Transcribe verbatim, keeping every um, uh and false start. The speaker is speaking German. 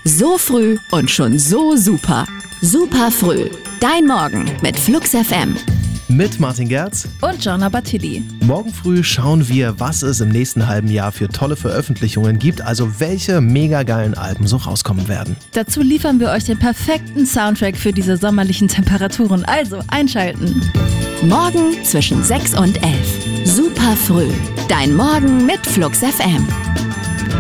So früh und schon so super. Super früh. Dein Morgen mit Flux F M. Mit Martin Gerz und Jonna Battili. Morgen früh schauen wir, was es im nächsten halben Jahr für tolle Veröffentlichungen gibt, also welche mega geilen Alben so rauskommen werden. Dazu liefern wir euch den perfekten Soundtrack für diese sommerlichen Temperaturen, also einschalten. Morgen zwischen sechs und elf. Super früh. Dein Morgen mit Flux F M.